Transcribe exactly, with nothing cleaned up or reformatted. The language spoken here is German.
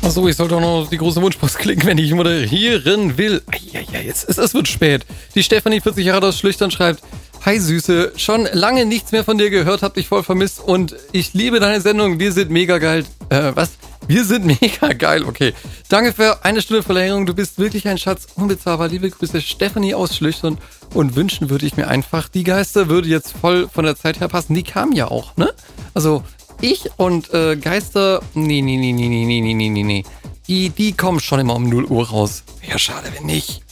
Achso, ich sollte auch noch auf die große Wunschpost klicken, wenn ich moderieren will. Ja, jetzt es, es wird spät. Die Stefanie, vierzig Jahre aus Schlüchtern, schreibt: Hi Süße, schon lange nichts mehr von dir gehört, hab dich voll vermisst und ich liebe deine Sendung, wir sind mega geil. Äh, was? Wir sind mega geil, okay. Danke für eine Stunde Verlängerung, du bist wirklich ein Schatz, unbezahlbar. Liebe Grüße, Stefanie aus Schlüchtern. Und wünschen würde ich mir einfach, die Geister würde jetzt voll von der Zeit her passen. Die kamen ja auch, ne? Also ich und äh, Geister, nee, nee, nee, nee, nee, nee, nee, nee, nee. Die, die kommen schon immer um null Uhr raus. Wäre schade, wenn nicht.